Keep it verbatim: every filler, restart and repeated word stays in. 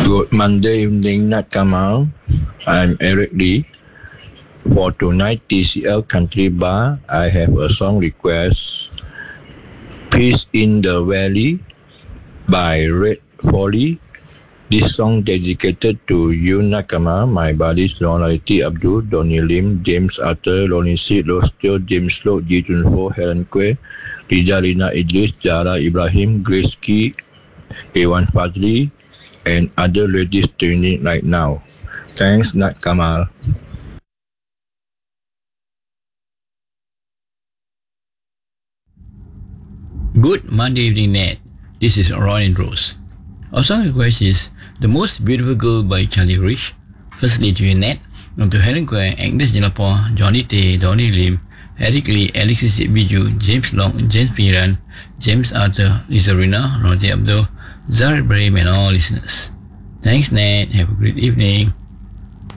Good Monday evening, Nakamal. I'm Eric Lee. For tonight, T C L Country Bar, I have a song request. Peace in the Valley by Red Folly. This song dedicated to you, Nakama, my buddies, Lonality Abdul, Donny Lim, James Arthur, Lonnie C, Rostio, James Lo, Ji Chun Ho, Helen Kwe, Rija Rina Idris, Jara Ibrahim, Grace Key, Ewan Fadli, and other ladies tuning right now. Thanks, Nat Kamal. Good Monday evening, Ned. This is Ryan Rose. Our song request is The Most Beautiful Girl by Charlie Rich. Firstly to you, Ned. And to Helen Kwe, Agnes Jalapo, Johnny Tay, Donny Lim, Eric Lee, Alexis Biju, James Long, James Piran, James Arthur, Lisa Rina, Roger Abdul, Zara Ibrahim, and all listeners. Thanks, Ned. Have a great evening.